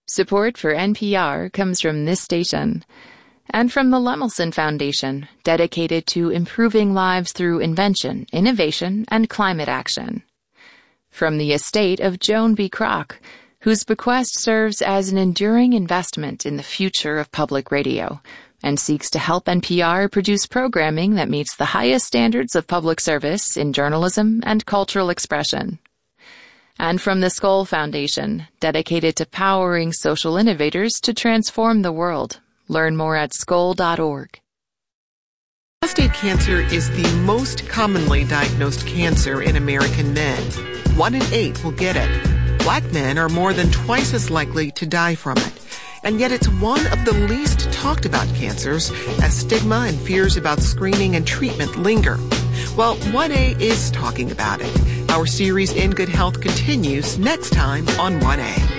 Support for NPR comes from this station and from the Lemelson Foundation, dedicated to improving lives through invention, innovation, and climate action. From the estate of Joan B. Kroc, whose bequest serves as an enduring investment in the future of public radio and seeks to help NPR produce programming that meets the highest standards of public service in journalism and cultural expression. And from the Skoll Foundation, dedicated to powering social innovators to transform the world. Learn more at skoll.org. Prostate cancer is the most commonly diagnosed cancer in American men. 1 in 8 will get it. Black men are more than twice as likely to die from it. And yet it's one of the least talked about cancers as stigma and fears about screening and treatment linger. Well, 1A is talking about it. Our series In Good Health continues next time on 1A.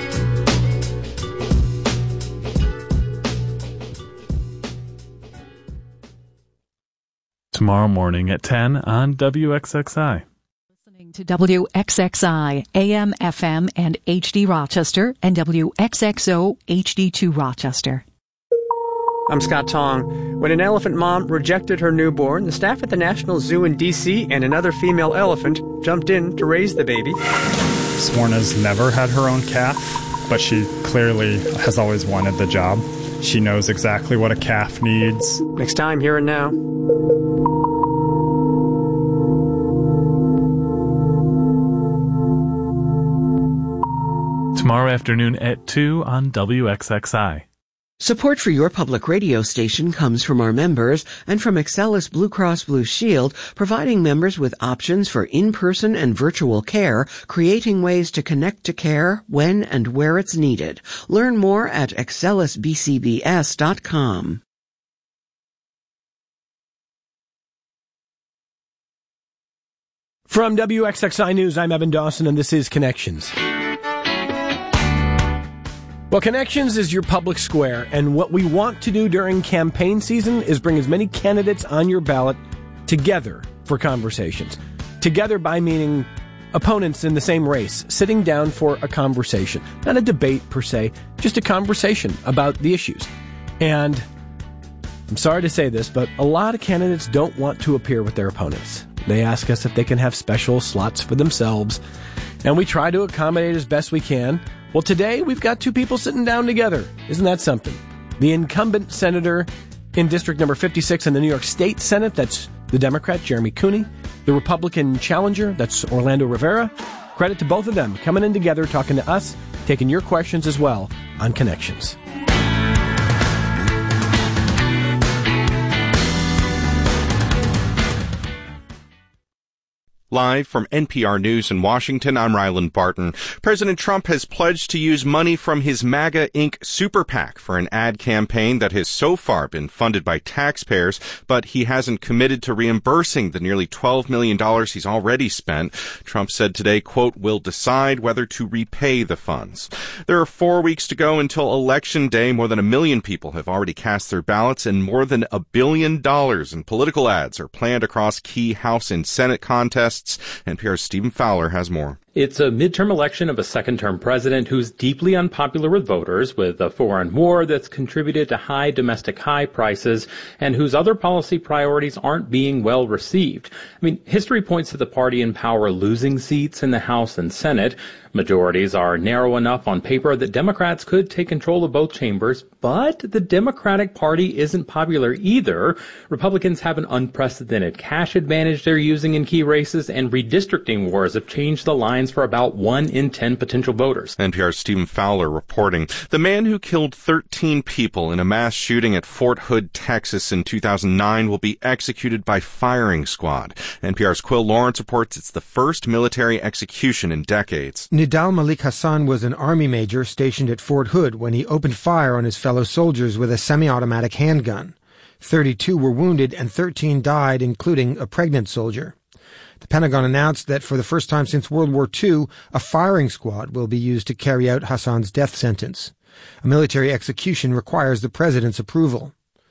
Tomorrow morning at 10 on WXXI. Listening to WXXI, AM, FM, and HD Rochester, and WXXO HD2 Rochester. I'm Scott Tong. When an elephant mom rejected her newborn, the staff at the National Zoo in D.C. and another female elephant jumped in to raise the baby. Swarna's never had her own calf, but she clearly has always wanted the job. She knows exactly what a calf needs. Next time, Here and Now. Tomorrow afternoon at 2 on WXXI. Support for your public radio station comes from our members and from Excellus Blue Cross Blue Shield, providing members with options for in-person and virtual care, creating ways to connect to care when and where it's needed. Learn more at excellusbcbs.com. From WXXI News, I'm Evan Dawson, and this is Connections. Well, Connections is your public square, and what we want to do during campaign season is bring as many candidates on your ballot together for conversations. Together by meaning opponents in the same race, sitting down for a conversation. Not a debate per se, just a conversation about the issues. And I'm sorry to say this, but a lot of candidates don't want to appear with their opponents. They ask us if they can have special slots for themselves, and we try to accommodate as best we can. Well, today we've got two people sitting down together. Isn't that something? The incumbent senator in District Number 56 in the New York State Senate, that's the Democrat Jeremy Cooney. The Republican challenger, that's Orlando Rivera. Credit to both of them coming in together, talking to us, taking your questions as well on Connections. Live from NPR News in Washington, I'm Ryland Barton. President Trump has pledged to use money from his MAGA Inc. super PAC for an ad campaign that has so far been funded by taxpayers, but he hasn't committed to reimbursing the nearly $12 million he's already spent. Trump said today, quote, "We'll decide whether to repay the funds." There are 4 weeks to go until Election Day. More than 1 million people have already cast their ballots, and more than $1 billion in political ads are planned across key House and Senate contests. NPR's Stephen Fowler has more. It's a midterm election of a second-term president who's deeply unpopular with voters, with a foreign war that's contributed to high domestic high prices, and whose other policy priorities aren't being well received. I mean, history points to the party in power losing seats in the House and Senate. Majorities are narrow enough on paper that Democrats could take control of both chambers, but the Democratic Party isn't popular either. Republicans have an unprecedented cash advantage they're using in key races, and redistricting wars have changed the lines for about 1 in 10 potential voters. NPR's Stephen Fowler reporting. The man who killed 13 people in a mass shooting at Fort Hood, Texas in 2009 will be executed by firing squad. NPR's Quill Lawrence reports it's the first military execution in decades. Nidal Malik Hassan was an Army major stationed at Fort Hood when he opened fire on his fellow soldiers with a semi-automatic handgun. 32 were wounded and 13 died, including a pregnant soldier. The Pentagon announced that for the first time since World War II, a firing squad will be used to carry out Hassan's death sentence. A military execution requires the president's approval.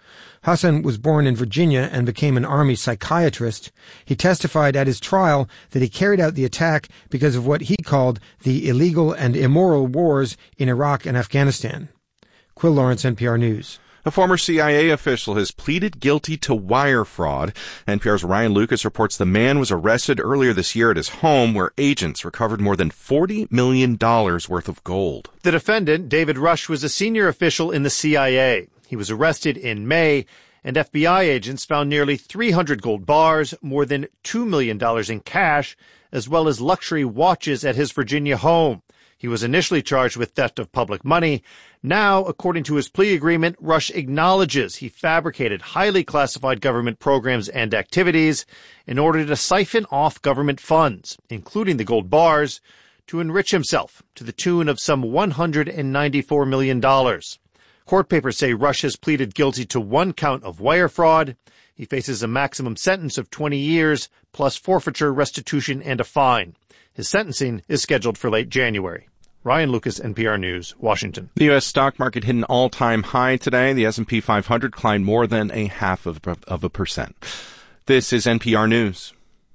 Hassan was born in Virginia and became an Army psychiatrist. He testified at his trial that he carried out the attack because of what he called the illegal and immoral wars in Iraq and Afghanistan. Quill Lawrence, NPR News. A former CIA official has pleaded guilty to wire fraud. NPR's Ryan Lucas reports the man was arrested earlier this year at his home where agents recovered more than $40 million worth of gold. The defendant, David Rush, was a senior official in the CIA. He was arrested in May, and FBI agents found nearly 300 gold bars, more than $2 million in cash, as well as luxury watches at his Virginia home. He was initially charged with theft of public money. Now, according to his plea agreement, Rush acknowledges he fabricated highly classified government programs and activities in order to siphon off government funds, including the gold bars, to enrich himself to the tune of some $194 million. Court papers say Rush has pleaded guilty to one count of wire fraud. He faces a maximum sentence of 20 years, plus forfeiture, restitution, and a fine. His sentencing is scheduled for late January. Ryan Lucas, NPR News, Washington. The U.S. stock market hit an all-time high today. The S&P 500 climbed more than 0.5%. This is NPR News.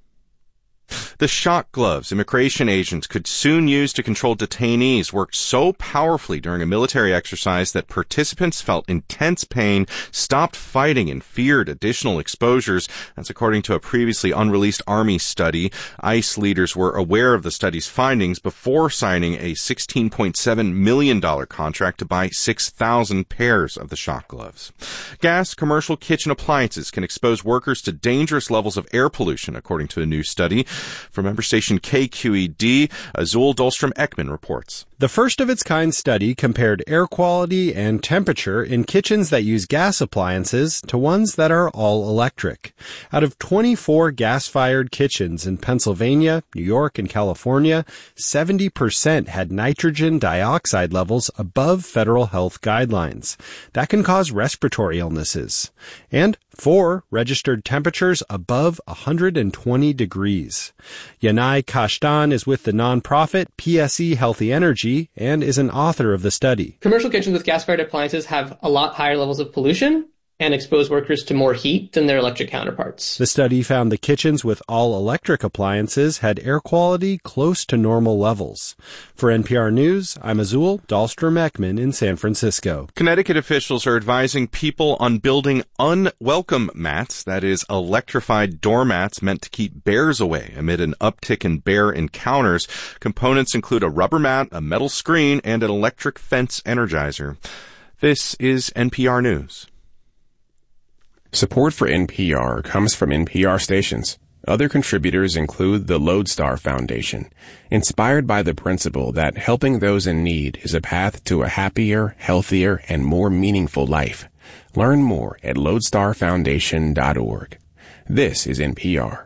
The shock gloves immigration agents could soon use to control detainees worked so powerfully during a military exercise that participants felt intense pain, stopped fighting, and feared additional exposures. That's according to a previously unreleased Army study. ICE leaders were aware of the study's findings before signing a $16.7 million contract to buy 6,000 pairs of the shock gloves. Gas commercial kitchen appliances can expose workers to dangerous levels of air pollution, according to a new study. From member station KQED, Azul Dahlstrom-Ekman reports. The first-of-its-kind study compared air quality and temperature in kitchens that use gas appliances to ones that are all electric. Out of 24 gas-fired kitchens in Pennsylvania, New York, and California, 70% had nitrogen dioxide levels above federal health guidelines. That can cause respiratory illnesses. And 4 registered temperatures above 120 degrees. Yanai Kashtan is with the nonprofit PSE Healthy Energy and is an author of the study. Commercial kitchens with gas-fired appliances have a lot higher levels of pollution and expose workers to more heat than their electric counterparts. The study found the kitchens with all-electric appliances had air quality close to normal levels. For NPR News, I'm Azul Dahlstrom-Ekman in San Francisco. Connecticut officials are advising people on building unwelcome mats, that is, electrified doormats meant to keep bears away amid an uptick in bear encounters. Components include a rubber mat, a metal screen, and an electric fence energizer. This is NPR News. Support for NPR comes from NPR stations. Other contributors include the Lodestar Foundation, inspired by the principle that helping those in need is a path to a happier, healthier, and more meaningful life. Learn more at lodestarfoundation.org. This is NPR.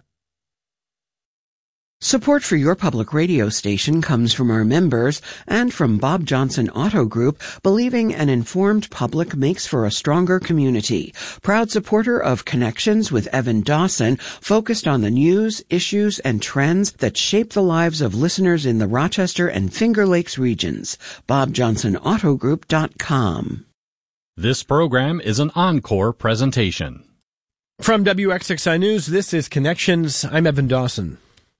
Support for your public radio station comes from our members and from Bob Johnson Auto Group, believing an informed public makes for a stronger community. Proud supporter of Connections with Evan Dawson, focused on the news, issues, and trends that shape the lives of listeners in the Rochester and Finger Lakes regions. BobJohnsonAutoGroup.com. This program is an encore presentation. From WXXI News, this is Connections. I'm Evan Dawson.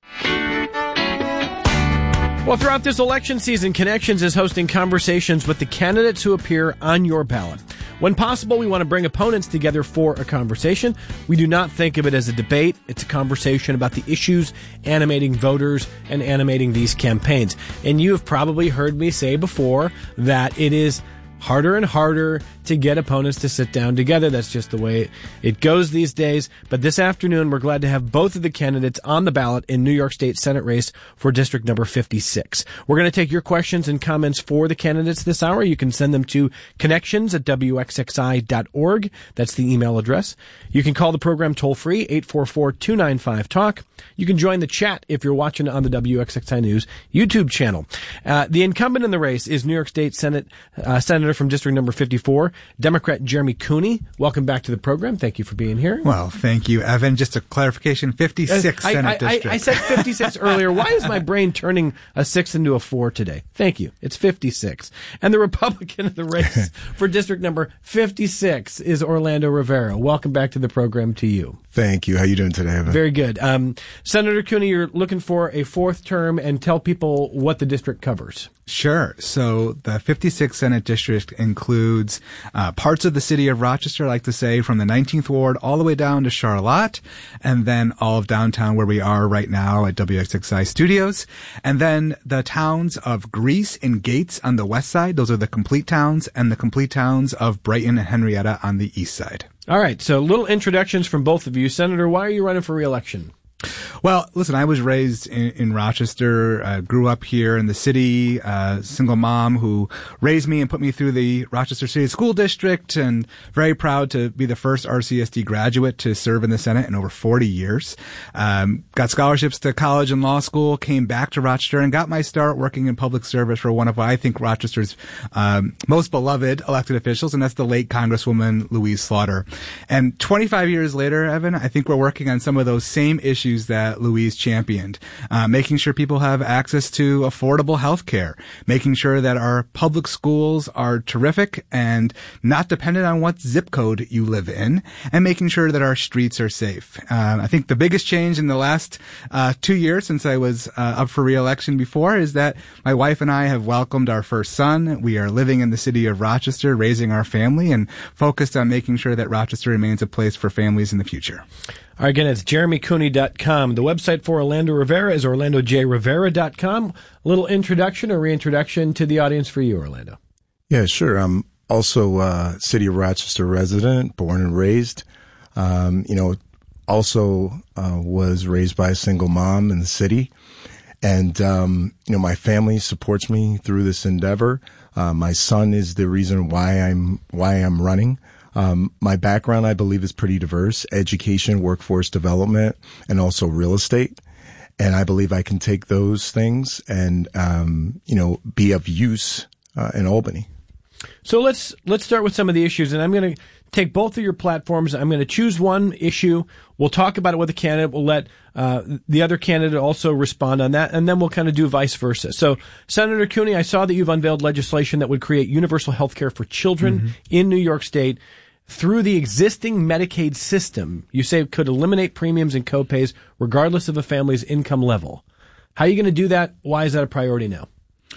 Well, throughout this election season, Connections is hosting conversations with the candidates who appear on your ballot. When possible, we want to bring opponents together for a conversation. We do not think of it as a debate. It's a conversation about the issues animating voters and animating these campaigns. And you have probably heard me say before that it is harder and harder to get opponents to sit down together. That's just the way it goes these days. But this afternoon, we're glad to have both of the candidates on the ballot in New York State Senate race for District number 56. We're going to take your questions and comments for the candidates this hour. You can send them to connections@wxxi.org. That's the email address. You can call the program toll-free, 844-295-TALK. You can join the chat if you're watching on the WXXI News YouTube channel. The incumbent in the race is New York State Senator from district number 54, Democrat Jeremy Cooney. Welcome back to the program. Thank you for being here. Well, thank you, Evan. Just a clarification, 56 Senate district. I said 56 earlier. Why is my brain turning a 6 into a 4 today? Thank you. It's 56. And the Republican of the race for district number 56 is Orlando Rivera. Welcome back to the program to you. Thank you. How you doing today, Evan? Very good. Senator Cooney, you're looking for a 4th term, and tell people what the district covers. Sure. So the 56th Senate District includes parts of the city of Rochester, I like to say, from the 19th Ward all the way down to Charlotte, and then all of downtown where we are right now at WXXI Studios, and then the towns of Greece and Gates on the west side. Those are the complete towns, and the complete towns of Brighton and Henrietta on the east side. All right. So little introductions from both of you. Senator, why are you running for re-election? Well, listen, I was raised in Rochester, grew up here in the city, single mom who raised me and put me through the Rochester City School District, and very proud to be the first RCSD graduate to serve in the Senate in over 40 years. Got scholarships to college and law school, came back to Rochester, and got my start working in public service for one of, I think, Rochester's most beloved elected officials, and that's the late Congresswoman Louise Slaughter. And 25 years later, Evan, I think we're working on some of those same issues that Louise championed, making sure people have access to affordable health care, making sure that our public schools are terrific and not dependent on what zip code you live in, and making sure that our streets are safe. I think the biggest change in the last 2 years since I was up for re-election before is that my wife and I have welcomed our first son. We are living in the city of Rochester, raising our family, and focused on making sure that Rochester remains a place for families in the future. All right, again, it's jeremycooney.com. The website for Orlando Rivera is orlandojrivera.com. A little introduction or reintroduction to the audience for you, Orlando. Yeah, sure. I'm also a City of Rochester resident, born and raised. Also was raised by a single mom in the city. And, my family supports me through this endeavor. My son is the reason why I'm running. My background, I believe, is pretty diverse: education, workforce development, and also real estate. And I believe I can take those things and, be of use in Albany. So let's start with some of the issues, and I'm going to take both of your platforms. I'm going to choose one issue. We'll talk about it with the candidate. We'll let the other candidate also respond on that, and then we'll kind of do vice versa. So, Senator Cooney, I saw that you've unveiled legislation that would create universal health care for children in New York State through the existing Medicaid system. You say it could eliminate premiums and copays regardless of a family's income level. How are you going to do that? Why is that a priority now?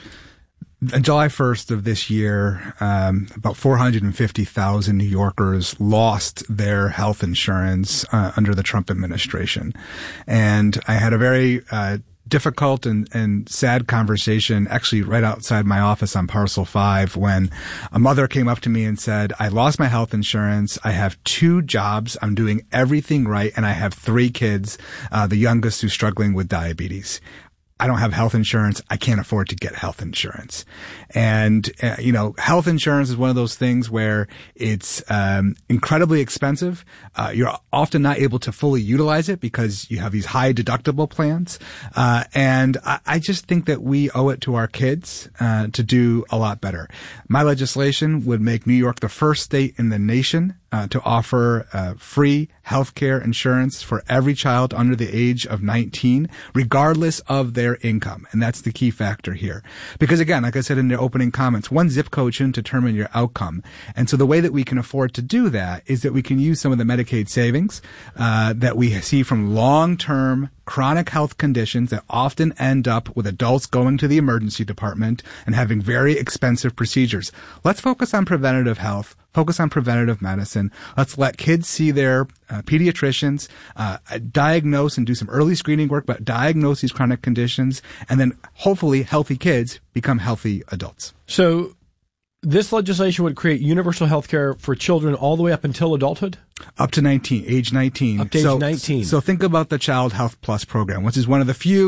On July 1st of this year, about 450,000 New Yorkers lost their health insurance under the Trump administration. And I had a very difficult and sad conversation actually right outside my office on Parcel 5 when a mother came up to me and said, I lost my health insurance. I have 2 jobs. I'm doing everything right. And I have 3 kids, the youngest who's struggling with diabetes. I don't have health insurance. I can't afford to get health insurance. And, health insurance is one of those things where it's incredibly expensive. You're often not able to fully utilize it because you have these high deductible plans. And I just think that we owe it to our kids to do a lot better. My legislation would make New York the first state in the nation to offer free health care insurance for every child under the age of 19, regardless of their income. And that's the key factor here. Because again, like I said in the opening comments, one zip code shouldn't determine your outcome. And so the way that we can afford to do that is that we can use some of the Medicaid savings that we see from long-term chronic health conditions that often end up with adults going to the emergency department and having very expensive procedures. Let's focus on preventative health. Focus on preventative medicine. Let's let kids see their pediatricians, diagnose and do some early screening work, but diagnose these chronic conditions, and then hopefully healthy kids become healthy adults. So this legislation would create universal health care for children all the way up until adulthood? Up to 19, age 19. Up to age 19. So think about the Child Health Plus program, which is one of the few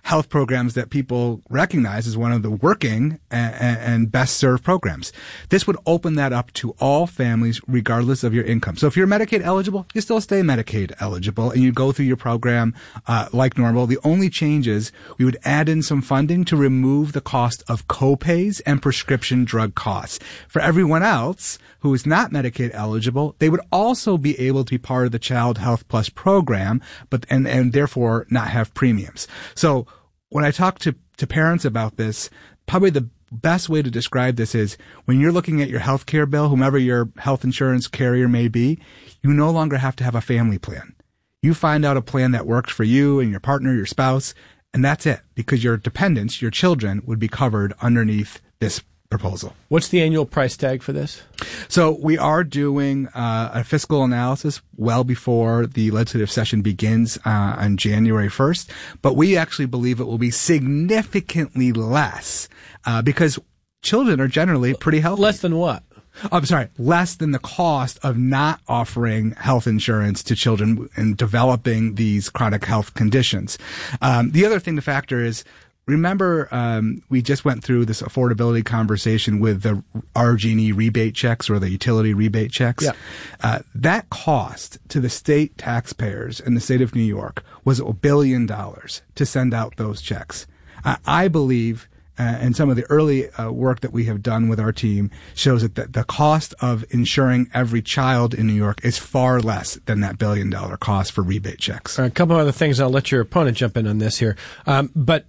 health programs that people recognize as one of the working and best served programs. This would open that up to all families regardless of your income. So if you're Medicaid eligible, you still stay Medicaid eligible and you go through your program like normal. The only change is we would add in some funding to remove the cost of co-pays and prescription drug costs. For everyone else who is not Medicaid eligible, they would also be able to be part of the Child Health Plus program, but and therefore not have premiums. So when I talk to parents about this, probably the best way to describe this is when you're looking at your health care bill, whomever your health insurance carrier may be, you no longer have to have a family plan. You find out a plan that works for you and your partner, your spouse, and that's it, because your dependents, your children, would be covered underneath this proposal. What's the annual price tag for this? So we are doing a fiscal analysis well before the legislative session begins on January 1st, but we actually believe it will be significantly less because children are generally pretty healthy. Less than what? I'm sorry, less than the cost of not offering health insurance to children and developing these chronic health conditions. The other thing to factor is, remember, we just went through this affordability conversation with the RG&E rebate checks or the utility rebate checks. Yeah. That cost to the state taxpayers in the state of New York was $1 billion to send out those checks. I believe, and some of the early work that we have done with our team shows that the cost of insuring every child in New York is far less than that $1 billion cost for rebate checks. A couple of other things, I'll let your opponent jump in on this here. But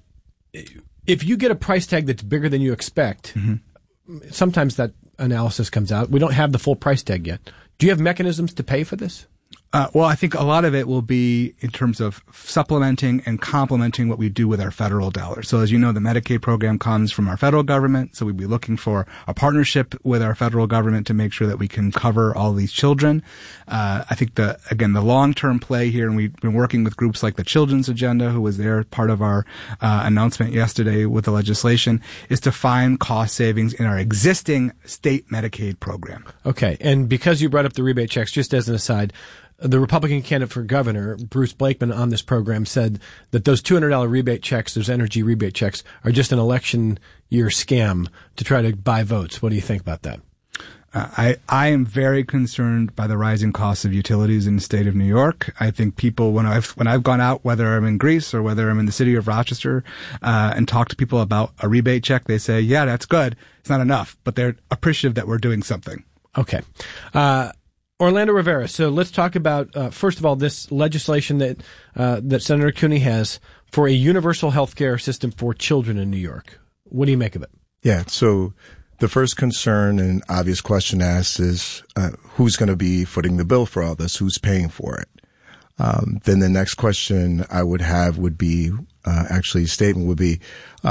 if you get a price tag that's bigger than you expect, sometimes that analysis comes out. We don't have the full price tag yet. Do you have mechanisms to pay for this? Well, I think a lot of it will be in terms of supplementing and complementing what we do with our federal dollars. So as you know, the Medicaid program comes from our federal government. So we'd be looking for a partnership with our federal government to make sure that we can cover all these children. I think the long-term play here, and we've been working with groups like the Children's Agenda, who was there part of our announcement yesterday with the legislation, is to find cost savings in our existing state Medicaid program. Okay. And because you brought up the rebate checks, just as an aside, the Republican candidate for governor, Bruce Blakeman, on this program said that those $200 rebate checks, those energy rebate checks, are just an election year scam to try to buy votes. What do you think about that? I am very concerned by the rising costs of utilities in the state of New York. I think people, when I've gone out, whether I'm in Greece or whether I'm in the city of Rochester, and talk to people about a rebate check, they say, yeah, that's good. It's not enough, but they're appreciative that we're doing something. Okay. Orlando Rivera. So let's talk about, first of all, this legislation that Senator Cooney has for a universal health care system for children in New York. What do you make of it? Yeah. So the first concern and obvious question asked is, who's going to be footing the bill for all this? Who's paying for it? Then the next question I would have would be, statement would be,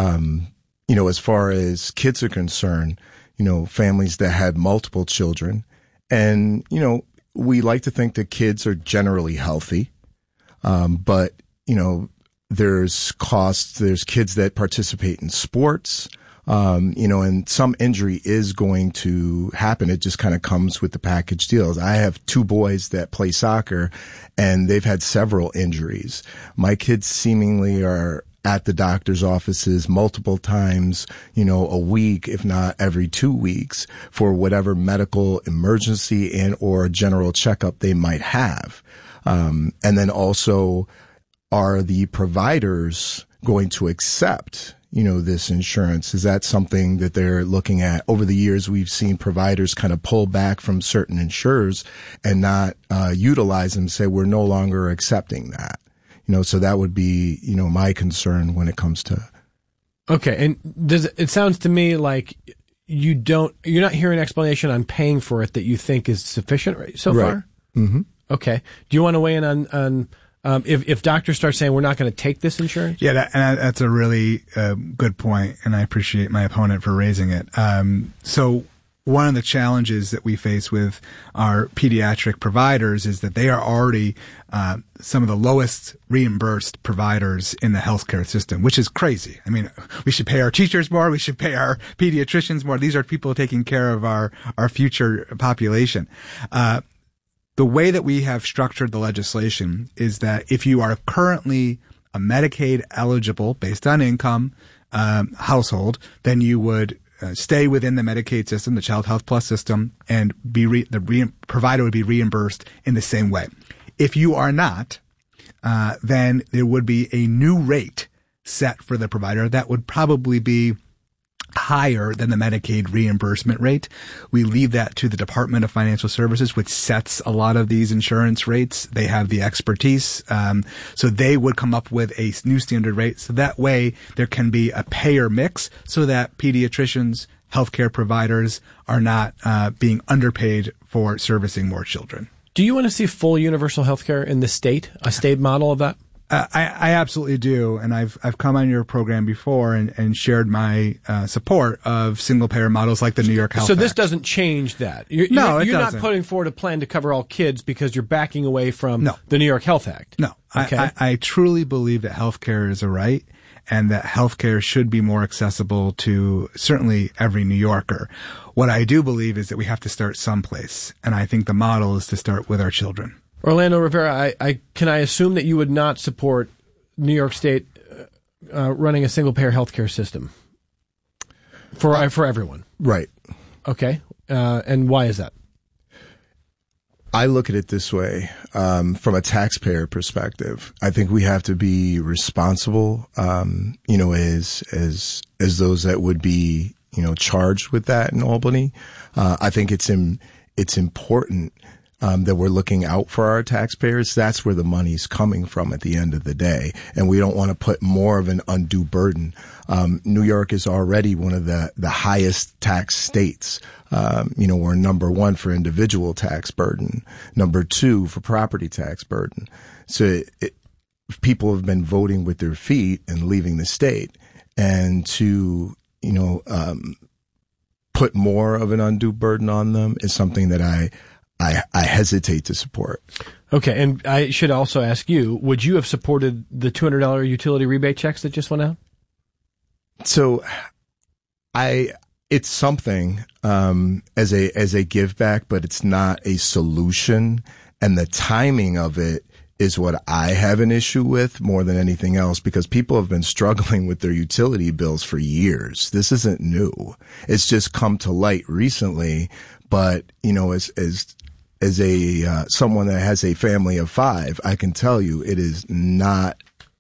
as far as kids are concerned, families that had multiple children. And, we like to think that kids are generally healthy. But, there's costs, there's kids that participate in sports, and some injury is going to happen. It just kind of comes with the package deals. I have 2 boys that play soccer and they've had several injuries. My kids seemingly are at the doctor's offices multiple times, a week, if not every 2 weeks, for whatever medical emergency and or general checkup they might have. And then also, are the providers going to accept, this insurance? Is that something that they're looking at? Over the years, we've seen providers kind of pull back from certain insurers and not utilize them, say we're no longer accepting that. So that would be, my concern when it comes to. Okay. And it sounds to me like you're not hearing an explanation on paying for it that you think is sufficient so far? Mm-hmm. Okay. Do you want to weigh in on if doctors start saying we're not going to take this insurance? Yeah, that's a really good point, and I appreciate my opponent for raising it. So one of the challenges that we face with our pediatric providers is that they are already some of the lowest reimbursed providers in the healthcare system, which is crazy. I mean, we should pay our teachers more. We should pay our pediatricians more. These are people taking care of our future population. The way that we have structured the legislation is that if you are currently a Medicaid eligible based on income household, then you would stay within the Medicaid system, the Child Health Plus system, and the provider would be reimbursed in the same way. If you are not, then there would be a new rate set for the provider that would probably be higher than the Medicaid reimbursement rate. We leave that to the Department of Financial Services, which sets a lot of these insurance rates. They have the expertise. So they would come up with a new standard rate. So that way there can be a payer mix so that pediatricians, healthcare providers are not being underpaid for servicing more children. Do you want to see full universal healthcare in the state, a state model of that? I absolutely do, and I've come on your program before and shared my support of single payer models like the New York Health So this Act. doesn't change that. You're it not doesn't. putting forward a plan to cover all kids because you're backing away from the New York Health Act. No, okay. I truly believe that healthcare is a right, and that healthcare should be more accessible to certainly every New Yorker. What I do believe is that we have to start someplace, and I think the model is to start with our children. Orlando Rivera, can I assume that you would not support New York State running a single-payer healthcare system for everyone? Right. Okay. And why is that? I look at it this way, from a taxpayer perspective. I think we have to be responsible, as those that would be, charged with that in Albany. I think it's important that we're looking out for our taxpayers. That's where the money's coming from at the end of the day. And we don't want to put more of an undue burden. New York is already one of the highest tax states. We're number one for individual tax burden, number two for property tax burden. So people have been voting with their feet and leaving the state, and to, put more of an undue burden on them is something that I hesitate to support. Okay, and I should also ask you, would you have supported the $200 utility rebate checks that just went out? So it's something, as a give back, but it's not a solution. And the timing of it is what I have an issue with more than anything else, because people have been struggling with their utility bills for years. This isn't new. It's just come to light recently. But, as someone that has a family of 5, I can tell you it's not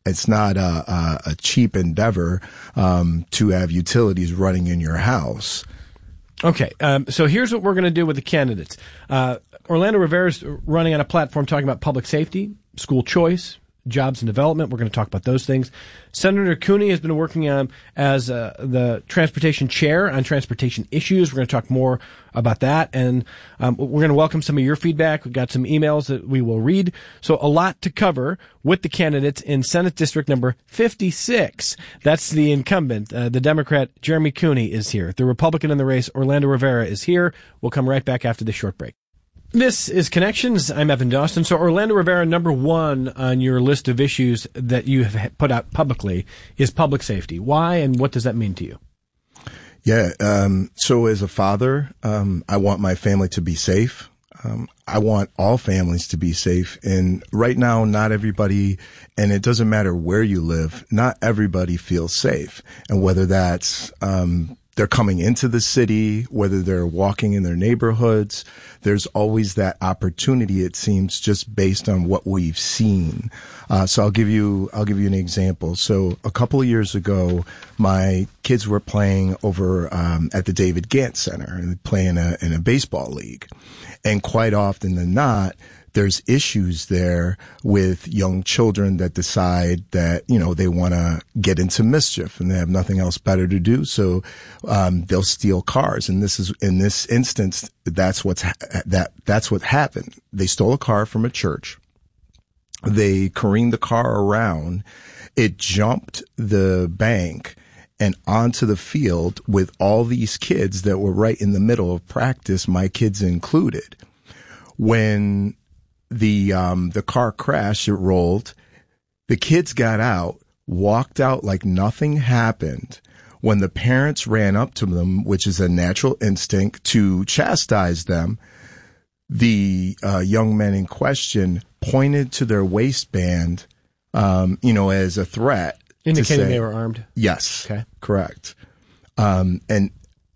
a cheap endeavor, to have utilities running in your house. Okay. So here's what we're going to do with the candidates. Orlando Rivera's running on a platform talking about public safety, school choice, jobs and development. We're going to talk about those things. Senator Cooney has been working as the transportation chair on transportation issues. We're going to talk more about that. And we're going to welcome some of your feedback. We've got some emails that we will read. So a lot to cover with the candidates in Senate District number 56. That's the incumbent. The Democrat, Jeremy Cooney, is here. The Republican in the race, Orlando Rivera, is here. We'll come right back after this short break. This is Connections. I'm Evan Dawson. So Orlando Rivera, number one on your list of issues that you have put out publicly is public safety. Why, and what does that mean to you? Yeah. So as a father, I want my family to be safe. I want all families to be safe. And right now, not everybody, and it doesn't matter where you live, not everybody feels safe. And whether that's, they're coming into the city, whether they're walking in their neighborhoods, there's always that opportunity, it seems, just based on what we've seen. So I'll give you an example. So a couple of years ago, my kids were playing over at the David Gant Center and playing in a baseball league. And quite often than not, there's issues there with young children that decide that, they want to get into mischief and they have nothing else better to do. So, they'll steal cars. And in this instance, that's what happened. They stole a car from a church. They careened the car around. It jumped the bank and onto the field with all these kids that were right in the middle of practice, my kids included. When the car crashed, it rolled. The kids got out, walked out like nothing happened. When the parents ran up to them, which is a natural instinct, to chastise them, the young men in question pointed to their waistband as a threat. Indicating they were armed? Yes. Okay. Correct. And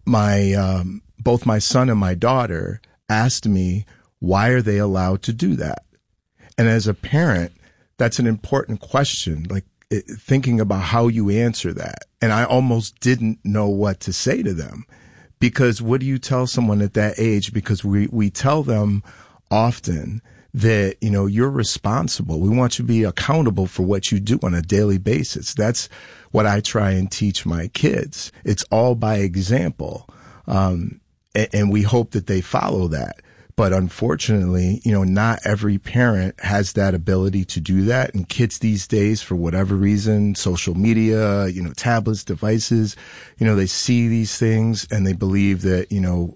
both my son and my daughter asked me, why are they allowed to do that? And as a parent, that's an important question, like thinking about how you answer that. And I almost didn't know what to say to them, because what do you tell someone at that age? Because we tell them often that, you're responsible. We want you to be accountable for what you do on a daily basis. That's what I try and teach my kids. It's all by example. And we hope that they follow that. But unfortunately, not every parent has that ability to do that. And kids these days, for whatever reason, social media, tablets, devices, they see these things and they believe that,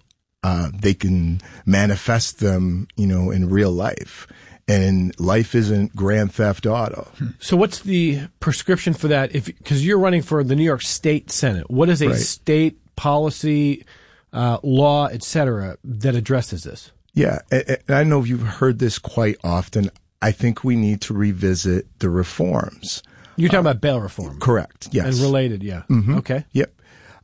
they can manifest them, in real life. And life isn't Grand Theft Auto. So what's the prescription for that? Because you're running for the New York State Senate. What is a state policy, law, et cetera, that addresses this? Yeah, and I know you've heard this quite often. I think we need to revisit the reforms. You're talking about bail reform? Correct, yes. And related, yeah. Mm-hmm. Okay. Yep.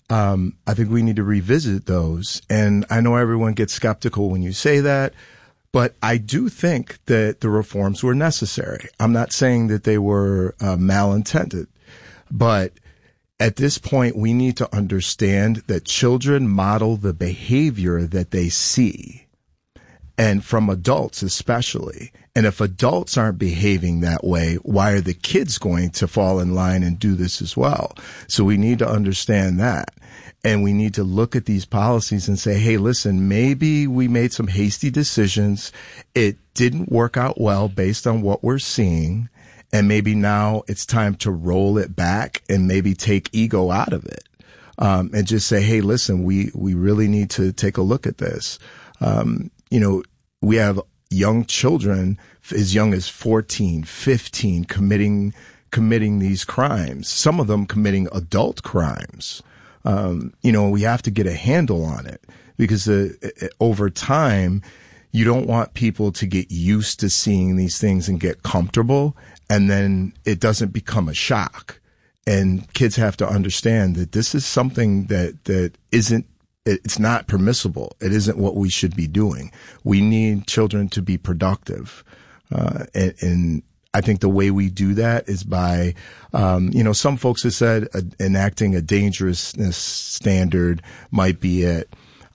I think we need to revisit those. And I know everyone gets skeptical when you say that, but I do think that the reforms were necessary. I'm not saying that they were malintended, but at this point, we need to understand that children model the behavior that they see. And from adults especially. And if adults aren't behaving that way, why are the kids going to fall in line and do this as well? So we need to understand that. And we need to look at these policies and say, hey, listen, maybe we made some hasty decisions. It didn't work out well based on what we're seeing. And maybe now it's time to roll it back and maybe take ego out of it. And just say, hey, listen, we really need to take a look at this. We have young children as young as 14, 15 committing these crimes, some of them committing adult crimes. We have to get a handle on it because over time, you don't want people to get used to seeing these things and get comfortable, and then it doesn't become a shock. And kids have to understand that this is something that isn't, it's not permissible. It isn't what we should be doing. We need children to be productive. And I think the way we do that is by, some folks have said enacting a dangerousness standard might be it.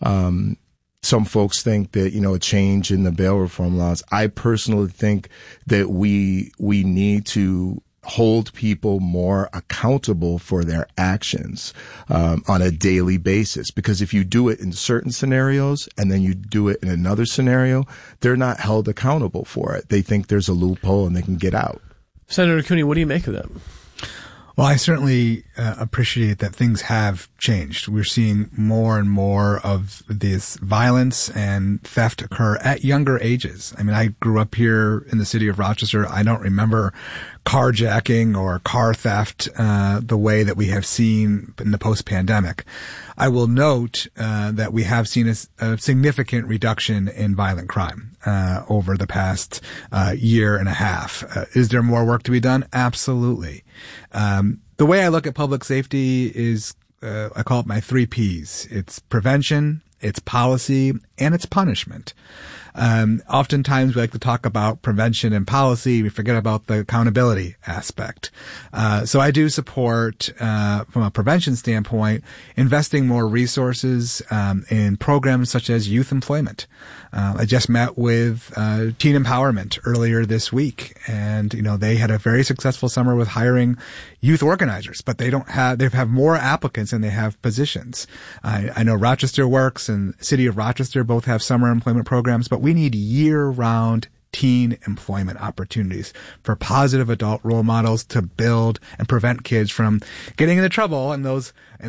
Some folks think that, a change in the bail reform laws. I personally think that we need to hold people more accountable for their actions on a daily basis. Because if you do it in certain scenarios and then you do it in another scenario, they're not held accountable for it. They think there's a loophole and they can get out. Senator Cooney, what do you make of that? Well, I certainly appreciate that things have changed. We're seeing more and more of this violence and theft occur at younger ages. I mean, I grew up here in the city of Rochester. I don't remember carjacking or car theft the way that we have seen in the post-pandemic. I will note that we have seen a significant reduction in violent crime over the past year and a half. Is there more work to be done? Absolutely. The way I look at public safety is I call it my 3 Ps. It's prevention, it's policy, and it's punishment. Oftentimes we like to talk about prevention and policy. We forget about the accountability aspect. So I do support, from a prevention standpoint, investing more resources, in programs such as youth employment. I just met with, Teen Empowerment earlier this week, and, they had a very successful summer with hiring youth organizers, but they have more applicants than they have positions. I know Rochester Works and City of Rochester both have summer employment programs, but we need year-round teen employment opportunities for positive adult role models to build and prevent kids from getting into trouble in those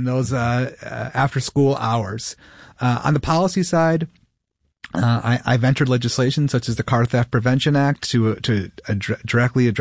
after school hours. On the policy side, I've entered legislation such as the Car Theft Prevention Act to directly address